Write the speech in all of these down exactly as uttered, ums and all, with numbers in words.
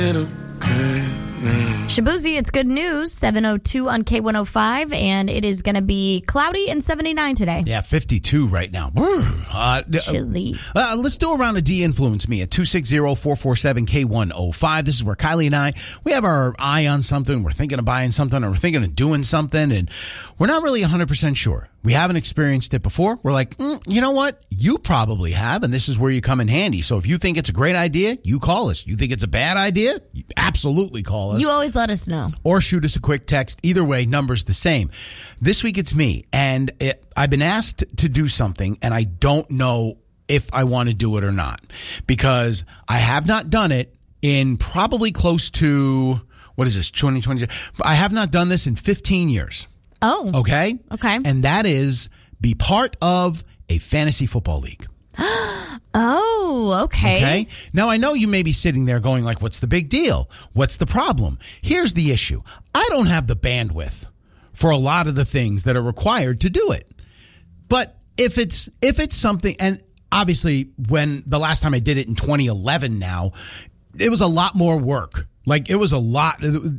Shabuzi, it's good news. seven oh two on K one oh five, and it is going to be cloudy and seventy-nine today. Yeah, fifty-two right now. Uh, Chilly. Uh, let's do a round of de-influence me at two six zero, four four seven, K one oh five. This is where Kylie and I, we have our eye on something. We're thinking of buying something, or we're thinking of doing something, and we're not really one hundred percent sure. We haven't experienced it before. We're like, mm, you know what? You probably have, and this is where you come in handy. So if you think it's a great idea, you call us. You think it's a bad idea? You absolutely call us. You always let us know. Or shoot us a quick text. Either way, number's the same. This week it's me, and it, I've been asked to do something, and I don't know if I want to do it or not, because I have not done it in probably close to, what is this, twenty twenty? I have not done this in fifteen years. Oh. Okay? Okay. And that is be part of a fantasy football league. Oh, okay. Okay. Now, I know you may be sitting there going like, what's the big deal? What's the problem? Here's the issue. I don't have the bandwidth for a lot of the things that are required to do it. But if it's, if it's something, and obviously when the last time I did it in twenty eleven now, it was a lot more work. Like, it was a lot.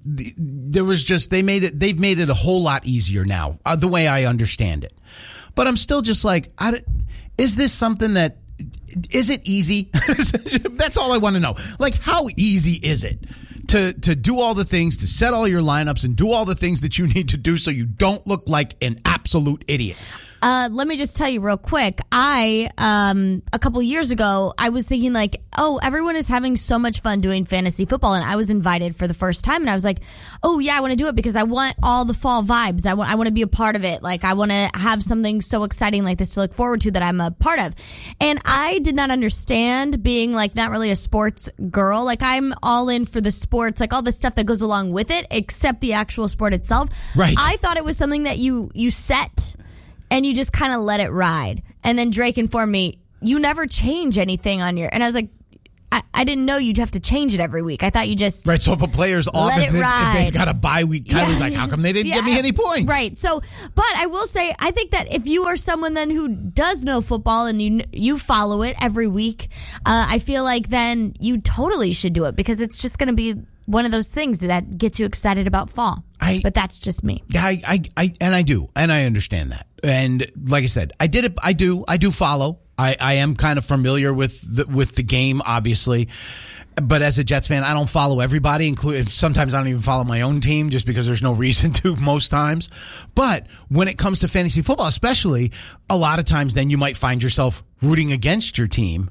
There was just, they made it, they've made it a whole lot easier now, uh, the way I understand it. But I'm still just like, I, is this something that, is it easy? That's all I want to know. Like, how easy is it to, to do all the things, to set all your lineups and do all the things that you need to do so you don't look like an absolute idiot? Uh, let me just tell you real quick. I, um, a couple years ago, I was thinking like, oh, everyone is having so much fun doing fantasy football. And I was invited for the first time. And I was like, oh yeah, I want to do it because I want all the fall vibes. I want, I want to be a part of it. Like, I want to have something so exciting like this to look forward to that I'm a part of. And I did not understand being like not really a sports girl. Like, I'm all in for the sports, like all the stuff that goes along with it, except the actual sport itself. Right. I thought it was something that you, you set and you just kind of let it ride. And then Drake informed me, you never change anything on your... And I was like, I, I didn't know you'd have to change it every week. I thought you just... Right, so if a player's off, if, they, if they've got a bye week, Kylie's yeah. like, how come they didn't yeah. give me any points? Right, so, but I will say, I think that if you are someone then who does know football and you you follow it every week, uh, I feel like then you totally should do it because it's just going to be one of those things that gets you excited about fall. I, but that's just me. I, I, I, and I do, and I understand that. And like I said, I did it. I do. I do follow. I, I am kind of familiar with the, with the game, obviously. But as a Jets fan, I don't follow everybody. Include sometimes I don't even follow my own team just because there's no reason to most times. But when it comes to fantasy football, especially, a lot of times then you might find yourself rooting against your team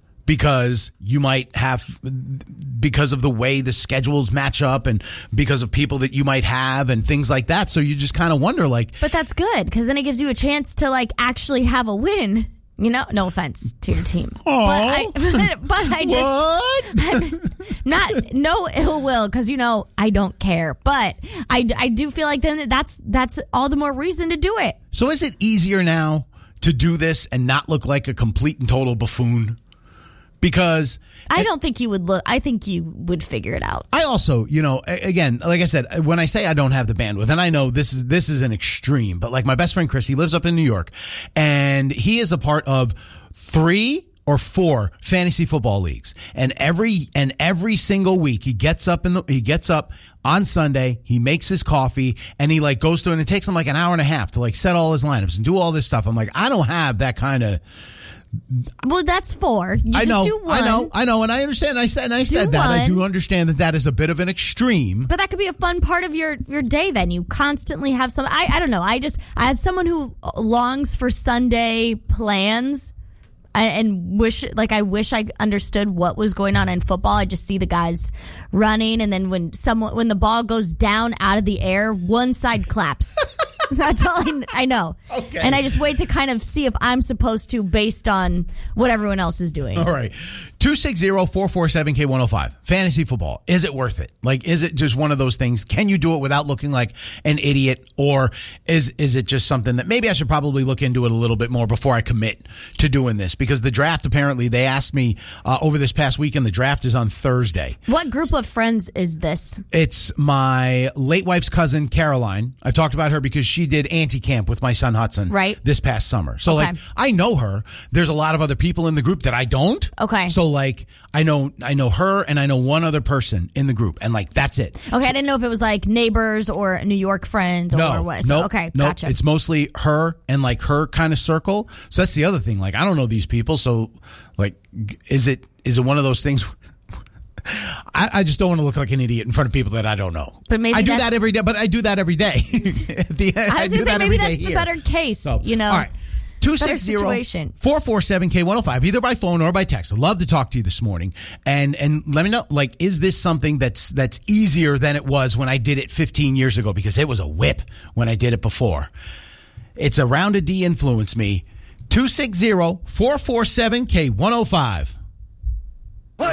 because you might have, because of the way the schedules match up and because of people that you might have and things like that. So you just kind of wonder, like. But that's good because then it gives you a chance to like actually have a win. You know, no offense to your team. Aww. But I, but, but I just, not, no ill will, because, you know, I don't care. But I, I do feel like then that's, that's all the more reason to do it. So is it easier now to do this and not look like a complete and total buffoon? Because I don't think you would look, I think you would figure it out. I also, you know, again, like I said, when I say I don't have the bandwidth, and I know this is, this is an extreme, but like my best friend Chris, he lives up in New York and he is a part of three or four fantasy football leagues. And every, and every single week he gets up in the, he gets up on Sunday, he makes his coffee and he like goes through and it takes him like an hour and a half to like set all his lineups and do all this stuff. I'm like, I don't have that kind of. Well, that's four. You I just know, do one. I know, I know, and I understand. I said, and I said do that. One. I do understand that that is a bit of an extreme. But that could be a fun part of your, your day. Then you constantly have some. I I don't know. I just as someone who longs for Sunday plans. And wish, like, I wish I understood what was going on in football. I just see the guys running, and then when someone, when the ball goes down out of the air, one side claps. That's all I, I know. Okay. And I just wait to kind of see if I'm supposed to based on what everyone else is doing. All right. two six zero, four four seven, K one oh five. Fantasy football. Is it worth it? Like, is it just one of those things? Can you do it without looking like an idiot? Or is is it just something that maybe I should probably look into it a little bit more before I commit to doing this? Because the draft, apparently, they asked me uh, over this past weekend, the draft is on Thursday. What group of friends is this? It's my late wife's cousin, Caroline. I've talked about her because she did anti-camp with my son, Hudson, right. this past summer. So, okay. like, I know her. There's a lot of other people in the group that I don't. Okay. So, like I know I know her and I know one other person in the group, and like that's it. Okay, I didn't know if it was like neighbors or New York friends no, or what. So, nope, okay, nope. gotcha. It's mostly her and like her kind of circle. So that's the other thing. Like I don't know these people, so like is it is it one of those things? I, I just don't want to look like an idiot in front of people that I don't know. But maybe I do that every day. But I do that every day. the, I was going to say maybe that's the better case. So, you know. All right. two six zero, four four seven, K one oh five, either by phone or by text. I'd love to talk to you this morning. And and let me know, like, is this something that's that's easier than it was when I did it fifteen years ago? Because it was a whip when I did it before. It's a round of D influence me. two six zero, four four seven, K one oh five. Take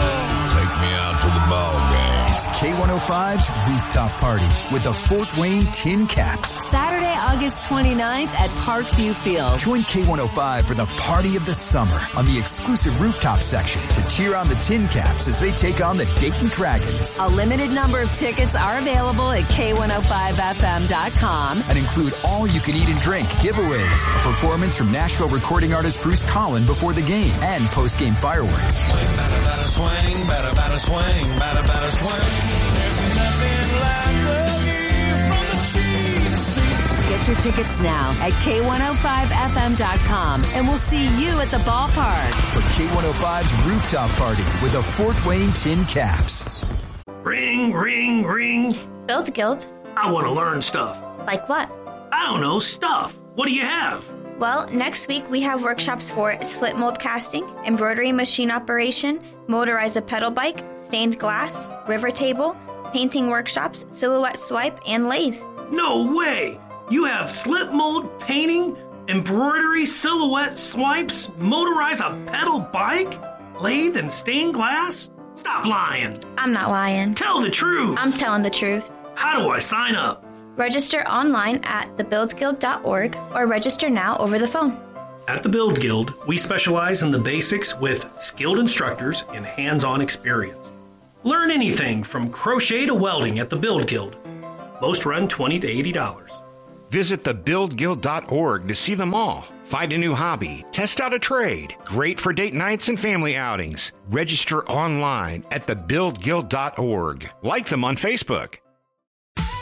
me out to the ball game. It's K one oh five's Rooftop Party with the Fort Wayne Tin Caps. Saturday, August twenty-ninth at Parkview Field. Join K one oh five for the party of the summer on the exclusive rooftop section to cheer on the Tin Caps as they take on the Dayton Dragons. A limited number of tickets are available at K one oh five F M dot com. And include all you can eat and drink, giveaways, a performance from Nashville recording artist Bruce Collin before the game, and post-game fireworks. Swing, batter, batter, swing, batter, batter, swing, batter, batter, swing. There's nothing like the view from the cheese. Get your tickets now at K one oh five F M dot com, and we'll see you at the ballpark. For K one oh five's Rooftop Party with the Fort Wayne Tin Caps. Ring, ring, ring. Build Guild. I want to learn stuff. Like what? I don't know, stuff. What do you have? Well, next week we have workshops for slip mold casting, embroidery machine operation, motorize a pedal bike, stained glass, river table, painting workshops, silhouette swipe, and lathe. No way! You have slip mold, painting, embroidery, silhouette swipes, motorize a pedal bike, lathe, and stained glass? Stop lying. I'm not lying. Tell the truth. I'm telling the truth. How do I sign up? Register online at the build guild dot org or register now over the phone. At the Build Guild, we specialize in the basics with skilled instructors and hands-on experience. Learn anything from crochet to welding at the Build Guild. Most run twenty to eighty dollars. Visit the build guild dot org to see them all. Find a new hobby. Test out a trade. Great for date nights and family outings. Register online at the build guild dot org. Like them on Facebook.